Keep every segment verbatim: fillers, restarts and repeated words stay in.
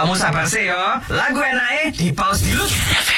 Kamu sabar sih yo. Lagu enaknya di pause dulu.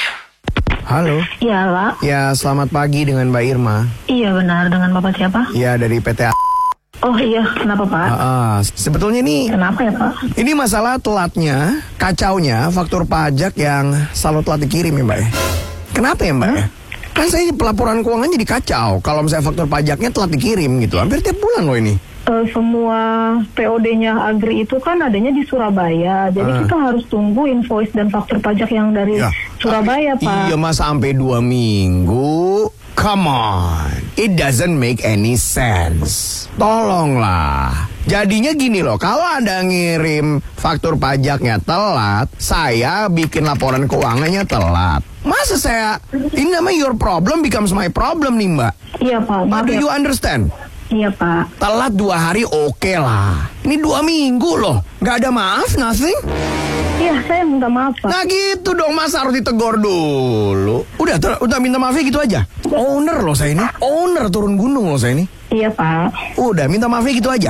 Halo. Iya, Pak. Ya, selamat pagi dengan Mbak Irma. Iya, benar. Dengan Bapak siapa? Ya, dari P T A. Oh iya, kenapa, Pak? Ah, ah. Sebetulnya nih, Kenapa ya, Pak? ini masalah telatnya, kacaunya faktur pajak yang selalu telat dikirim ya, Mbak ya. Kenapa ya, Mbak ya? Kan saya pelaporan keuangan jadi kacau kalau misalnya faktur pajaknya telat dikirim gitu. Hampir tiap bulan loh ini. Uh, semua P O D-nya Agri itu kan adanya di Surabaya. Jadi Ah. kita harus tunggu invoice dan faktur pajak yang dari Ya, Surabaya, Pak. Iya, mas sampai dua minggu. Come on, it doesn't make any sense. Tolonglah. Jadinya gini loh, kalau Anda ngirim faktur pajaknya telat, saya bikin laporan keuangannya telat. Masa saya, ini namanya your problem becomes my problem nih, Mbak. Iya, Pak. What Maaf do ya. you understand? Iya, Pak. Telat dua hari oke lah. Ini dua minggu loh, nggak ada maaf, nothing. Iya, saya minta maaf, Pak. Nah gitu dong, mas harus ditegur dulu. Udah, ter- udah minta maafnya gitu aja. Owner loh saya ini, owner turun gunung loh saya ini. Iya, Pak. Udah, minta maafnya gitu aja.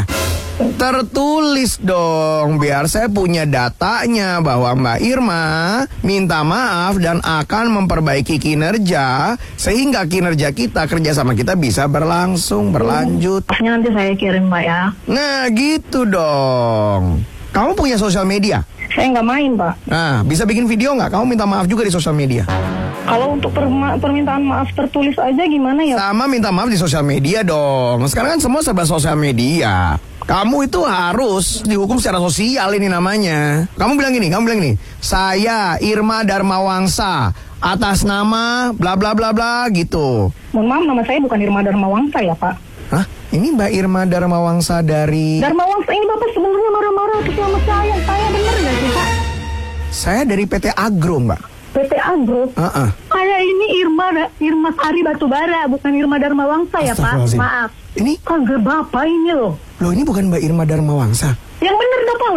Tertulis dong, biar saya punya datanya bahwa Mbak Irma minta maaf dan akan memperbaiki kinerja sehingga kinerja kita, kerja sama kita bisa berlangsung, berlanjut. Maafnya nanti saya kirim, Pak ya. Nah gitu dong. Kamu punya sosial media? Saya nggak main, Pak. Nah, bisa bikin video nggak? Kamu minta maaf juga di sosial media. Kalau untuk perma- permintaan maaf tertulis aja gimana ya? Sama minta maaf di sosial media dong. Sekarang kan semua serba sosial media. Kamu itu harus dihukum secara sosial ini namanya. Kamu bilang gini, kamu bilang gini. Saya Irma Darmawangsa atas nama bla bla bla bla gitu. Mohon maaf, nama saya bukan Irma Darmawangsa ya, Pak. Hah? Ini Mbak Irma Darmawangsa dari... Darmawangsa ini Bapak sebenarnya marah-marah atas nama saya. Saya benar nggak sih, Pak? Saya dari P T Agro, Mbak. P T Agro. Uh-uh. Saya ini Irma Irma Sari Batubara, bukan Irma Darmawangsa ya, Pak. Astagfirullahaladzim. Maaf. Ini, Kagak Bapak ini loh. loh ini bukan Mbak Irma Darmawangsa. Yang benar Bapak.